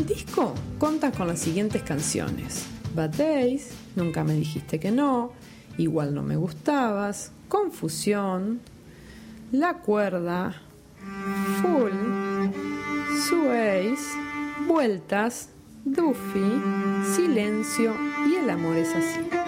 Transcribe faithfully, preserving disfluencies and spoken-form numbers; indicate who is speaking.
Speaker 1: El disco cuenta con las siguientes canciones: Bad Days, Nunca me dijiste que no, Igual no me gustabas, Confusión, La cuerda, Full, Suez, Vueltas, Duffy, Silencio y El amor es así.